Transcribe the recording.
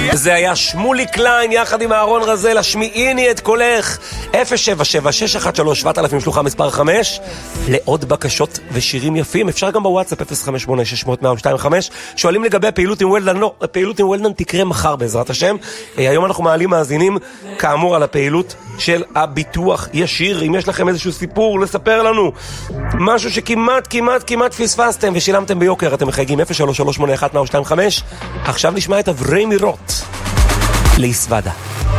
זה היה שמולי קליין יחד עם אהרון רזל, השמיעיני את קולך. 077-613-7000 שלוחה מספר 5. לעוד בקשות ושירים יפים אפשר גם בוואטסאפ 058-600-125. שואלים לגבי הפעילות עם וולדן. לא, הפעילות עם וולדן תקרה מחר בעזרת השם. היום אנחנו מעלים מאזינים כאמור על הפעילות של הביטוח ישיר. אם יש לכם איזשהו סיפור לספר לנו, משהו שכמעט פספסתם ושילמתם ביוקר, אתם מחייגים 03381-125. עכשיו נשמע את אברמי רוט ליסוודה.